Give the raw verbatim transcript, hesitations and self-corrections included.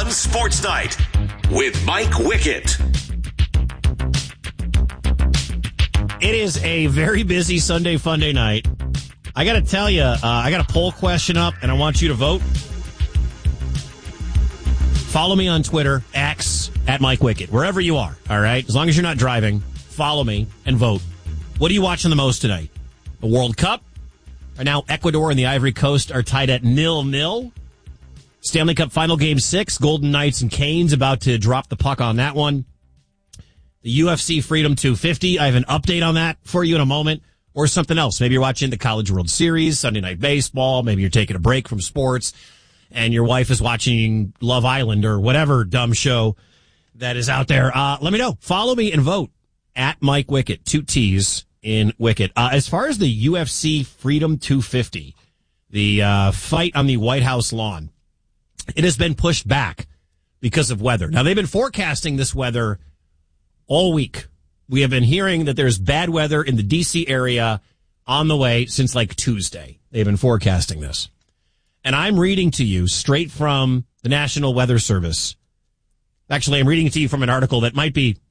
Cubs Sports Night with Mike Wickett. It is a very busy Sunday Funday night. I got to tell you, uh, I got a poll question up, and I want you to vote. Follow me on Twitter, X, at Mike Wickett, wherever you are, all right? As long as you're not driving, follow me and vote. What are you watching the most tonight? The World Cup? Right now, Ecuador and the Ivory Coast are tied at nil-nil. Stanley Cup Final Game six, Golden Knights and Canes about to drop the puck on that one. The U F C Freedom two fifty, I have an update on that for you in a moment. Or something else. Maybe you're watching the College World Series, Sunday Night Baseball. Maybe you're taking a break from sports, and your wife is watching Love Island or whatever dumb show that is out there. Uh, let me know. Follow me and vote at Mike Wickett, two T's in Wickett. Uh, as far as the U F C Freedom two fifty, the uh, fight on the White House lawn, it has been pushed back because of weather. Now, they've been forecasting this weather all week. We have been hearing that there's bad weather in the D C area on the way since like Tuesday. They've been forecasting this. And I'm reading to you straight from the National Weather Service. Actually, I'm reading to you from an article that might be